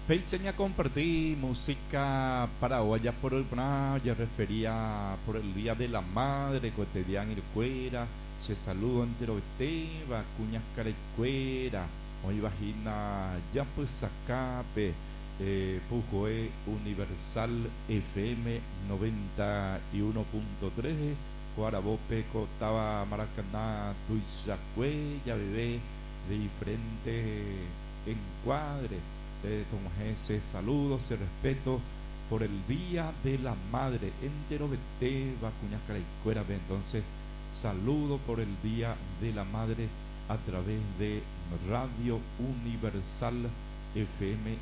Pequeña compartí música paraguaya por el ya refería por el Día de la Madre, cotidiano y cuera, se saludo entero esteba, cuñas cara y cuera, hoy vagina ya pues acape, Pujoe Universal FM 91.3, Cuarabope, Cotaba, Maracaná, Tuizacue, ya bebé, de diferentes encuadres. Ese saludos y respeto por el Día de la Madre entero vete vacuña cara y cuera. Entonces saludo por el Día de la Madre a través de Radio Universal FM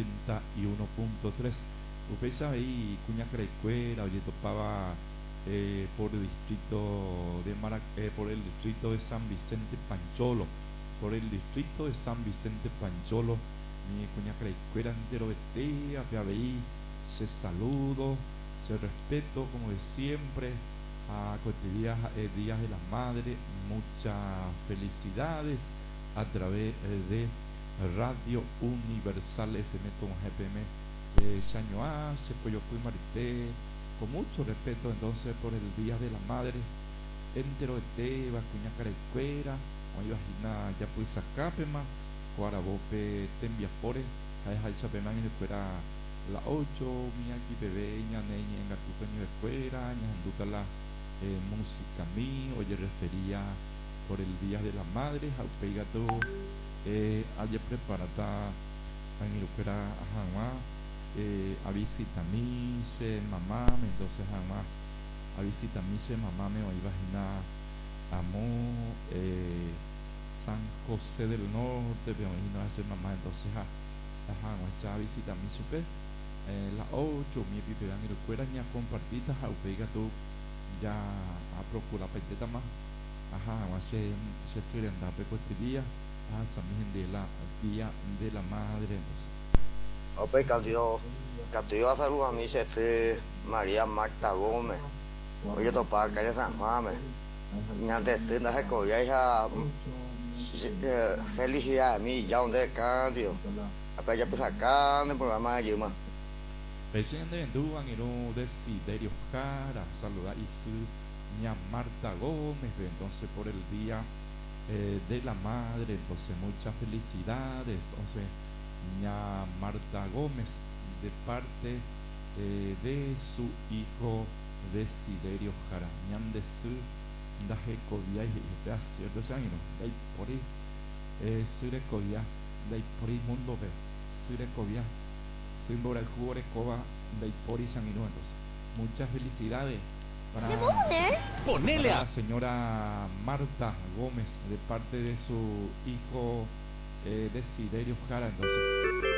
91.3. Usted sabe ahí cuña cara y cuera, oye topaba por el distrito de por el distrito de San Vicente Pancholo, por el distrito de San Vicente Pancholo. Mi cuña cuera entero vete, ahí se saludo, se respeto como de siempre a días de la madre, muchas felicidades a través de Radio Universal FM con GPM Chañoa, Chepoyo Puy Marité, con mucho respeto entonces por el Día de la Madre, entero vete, cuña cuera, hoy imagina ya pues acápema. Guarabope tembiapore, hay chapema en escuela la 8, mi aquí bebé, ñaneña en gatuca ni escuela, ñanduca la música mi, oye refería por el Día de la Madre, jaupeiga todo, ayer preparada en el escuela jamás, a visita mi, se mamá, entonces jamás, a visita mi, se mamá me va a imaginar, amor, San José del Norte, me imagino a ser mamá, entonces a visita mi super la 8, mi pipe dan y recuerda ya compartida, pega tú ya a procurar peteta más, se suelen dar este día, también de la Día de la Madre. Ope candido a salud a mí se fue María Marta Gómez, oye topar calle San Juan, y antes de no se cogía hija. Felicidad a mí, ya donde candio. Apenas ya pues acá en el programa de Yuma. Presidente Duan y no Desiderio Jara, saludar y su ña Marta Gómez, entonces por el Día de la Madre, entonces muchas felicidades, entonces ña Marta Gómez, de parte de su hijo Desiderio Jara, ñan de su daje codia y te cierto ese año de por ahí sire codia de por ahí mundo ve sire codia símbolo del jugo de coba de por ahí sanguino. Entonces muchas felicidades para la señora Marta Gómez de parte de su hijo Desiderio Jara. Entonces